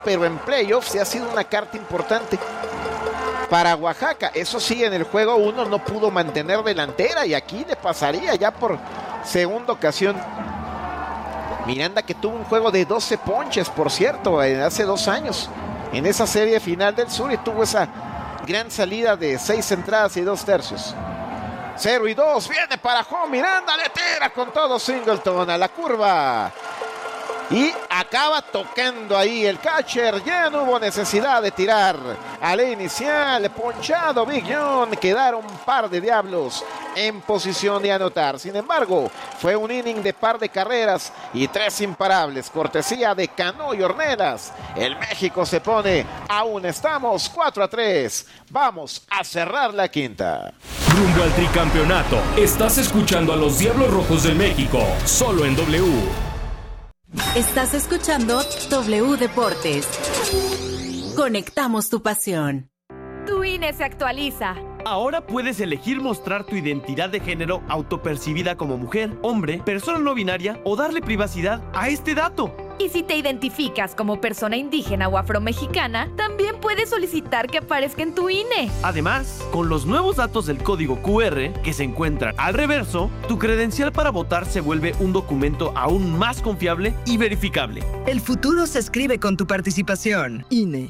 pero en playoffs sí ha sido una carta importante para Oaxaca. Eso sí, en el juego 1 no pudo mantener delantera y aquí le pasaría ya por segunda ocasión. Miranda, que tuvo un juego de 12 ponches, por cierto, hace 2 años, en esa serie final del sur, y tuvo esa gran salida de 6 entradas y 2 tercios. 0-2, viene para home, Miranda le tira con todo Singleton a la curva. Y acaba tocando ahí el catcher. Ya no hubo necesidad de tirar a la inicial. Ponchado Big John. Quedaron un par de Diablos en posición de anotar. Sin embargo, fue un inning de par de carreras y 3 imparables. Cortesía de Cano y Ornelas. El México se pone, aún estamos 4-3. Vamos a cerrar la quinta. Rumbo al tricampeonato. Estás escuchando a los Diablos Rojos del México. Solo en W. Estás escuchando W Deportes. Conectamos tu pasión. Tu INE se actualiza. Ahora puedes elegir mostrar tu identidad de género autopercibida como mujer, hombre, persona no binaria o darle privacidad a este dato. Y si te identificas como persona indígena o afromexicana, también puedes solicitar que aparezca en tu INE. Además, con los nuevos datos del código QR que se encuentran al reverso, tu credencial para votar se vuelve un documento aún más confiable y verificable. El futuro se escribe con tu participación. INE.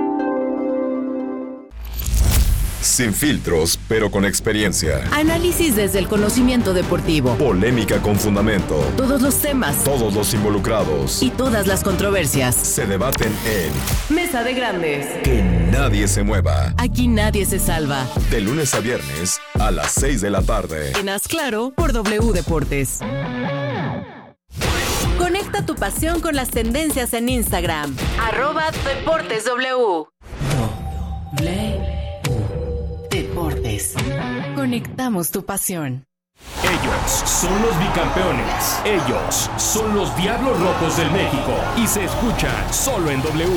Sin filtros, pero con experiencia. Análisis desde el conocimiento deportivo. Polémica con fundamento. Todos los temas. Todos los involucrados. Y todas las controversias. Se debaten en Mesa de Grandes. Que nadie se mueva. Aquí nadie se salva. De lunes a viernes a las 6 de la tarde. En Haz Claro por W Deportes. Conecta tu pasión con las tendencias en Instagram. @DeportesW. Deportes. Conectamos tu pasión. Ellos son los bicampeones. Ellos son los Diablos Rojos del México. Y se escuchan solo en W.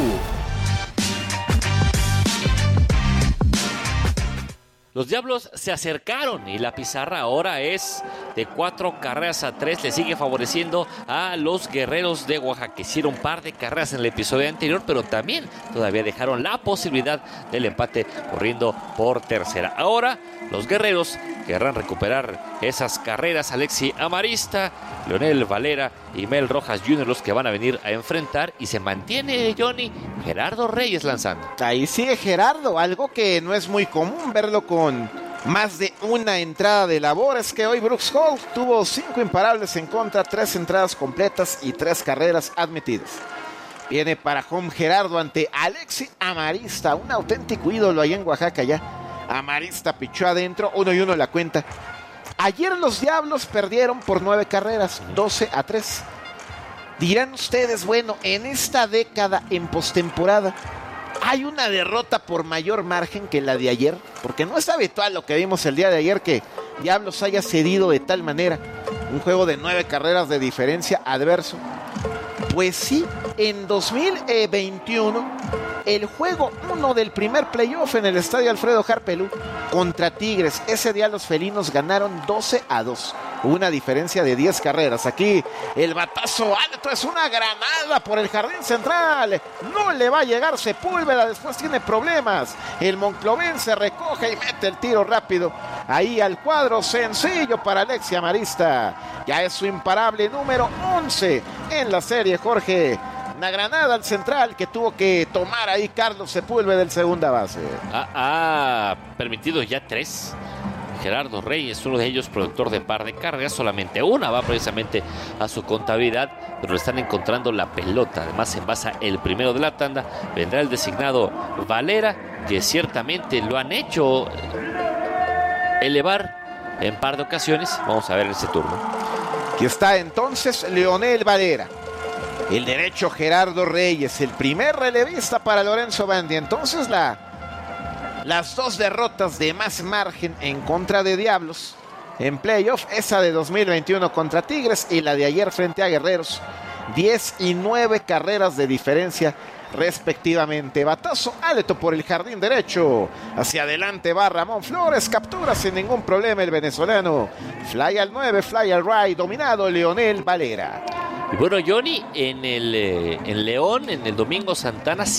Los Diablos se acercaron y la pizarra ahora es de 4-3. Le sigue favoreciendo a los Guerreros de Oaxaca, que hicieron un par de carreras en el episodio anterior, pero también todavía dejaron la posibilidad del empate corriendo por tercera. Ahora los Guerreros querrán recuperar esas carreras. Alexi Amarista, Leonel Valera y Mel Rojas Jr. los que van a venir a enfrentar, y se mantiene, Johnny, Gerardo Reyes lanzando. Ahí sigue Gerardo, algo que no es muy común verlo con más de una entrada de labor. Es que hoy Brooks Hall tuvo 5 imparables en contra, 3 entradas completas y 3 carreras admitidas. Viene para home Gerardo ante Alexi Amarista, un auténtico ídolo allá en Oaxaca ya. Amarista pichó adentro, 1-1 la cuenta. Ayer los Diablos perdieron por 9 carreras, 12-3. Dirán ustedes, bueno, en esta década en postemporada, ¿hay una derrota por mayor margen que la de ayer? Porque no es habitual lo que vimos el día de ayer, que Diablos haya cedido de tal manera. Un juego de 9 carreras de diferencia adverso. Pues sí, en 2021, el juego 1 del primer playoff en el estadio Alfredo Harpelú contra Tigres. Ese día los felinos ganaron 12-2. Una diferencia de 10 carreras. Aquí el batazo alto es una granada por el jardín central. No le va a llegar Sepúlveda, después tiene problemas. El monclovense recoge y mete el tiro rápido ahí al cuadro. Sencillo para Alexi Amarista. Ya es su imparable número 11 en la serie, Jorge. Una granada al central que tuvo que tomar ahí Carlos Sepúlveda del segunda base. Ha permitido ya 3. Gerardo Reyes, uno de ellos productor de par de carreras, solamente una va precisamente a su contabilidad, pero le están encontrando la pelota. Además, en base el primero de la tanda, vendrá el designado Valera, que ciertamente lo han hecho elevar en par de ocasiones. Vamos a ver ese turno. Aquí está entonces Leonel Valera. El derecho Gerardo Reyes, el primer relevista para Lorenzo Bandi. Entonces las 2 derrotas de más margen en contra de Diablos en playoff, esa de 2021 contra Tigres y la de ayer frente a Guerreros, 10 y 9 carreras de diferencia respectivamente. Batazo alto por el jardín derecho, hacia adelante va Ramón Flores, captura sin ningún problema el venezolano. Fly al 9, fly al right, dominado Leonel Valera. Y bueno, Johnny, en León, en el Domingo Santana,